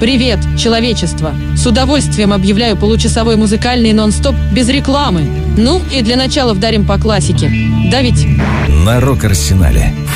Привет, человечество! С удовольствием объявляю получасовой музыкальный нон-стоп без рекламы. Ну и для начала вдарим по классике. Да ведь? На Рок-Арсенале